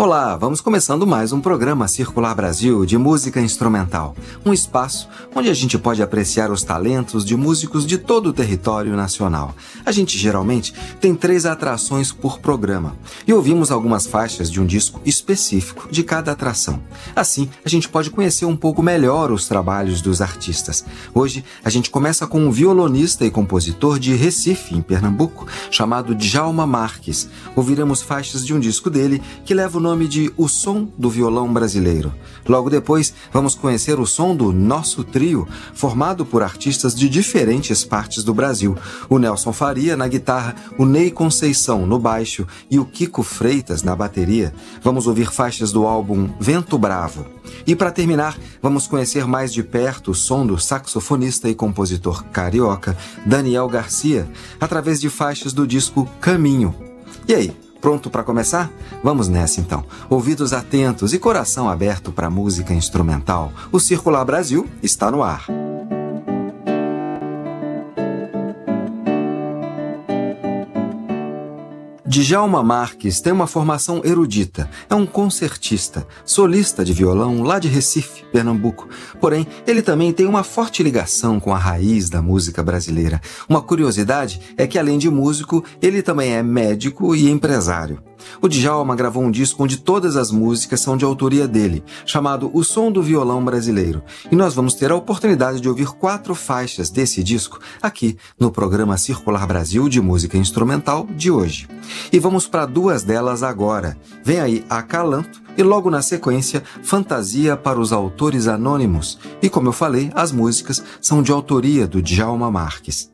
Olá, vamos começando mais um programa Circular Brasil de música instrumental, um espaço onde a gente pode apreciar os talentos de músicos de todo o território nacional. A gente geralmente tem 3 atrações por programa e ouvimos algumas faixas de um disco específico de cada atração. Assim, a gente pode conhecer um pouco melhor os trabalhos dos artistas. Hoje, a gente começa com um violonista e compositor de Recife, em Pernambuco, chamado Djalma Marques. Ouviremos faixas de um disco dele que leva o nome de O Som do Violão Brasileiro. Logo depois, vamos conhecer o som do Nosso Trio, formado por artistas de diferentes partes do Brasil. O Nelson Faria na guitarra, o Ney Conceição no baixo e o Kiko Freitas na bateria. Vamos ouvir faixas do álbum Vento Bravo. E para terminar, vamos conhecer mais de perto o som do saxofonista e compositor carioca Daniel Garcia, através de faixas do disco Caminho. E aí? Pronto para começar? Vamos nessa então. Ouvidos atentos e coração aberto para música instrumental. O Circular Brasil está no ar. Djalma Marques tem uma formação erudita, é um concertista, solista de violão lá de Recife, Pernambuco. Porém, ele também tem uma forte ligação com a raiz da música brasileira. Uma curiosidade é que, além de músico, ele também é médico e empresário. O Djalma gravou um disco onde todas as músicas são de autoria dele, chamado O Som do Violão Brasileiro. E nós vamos ter a oportunidade de ouvir 4 faixas desse disco aqui no programa Circular Brasil de música instrumental de hoje. E vamos para 2 delas agora. Vem aí Acalanto e logo na sequência Fantasia para os Autores Anônimos. E como eu falei, as músicas são de autoria do Djalma Marques.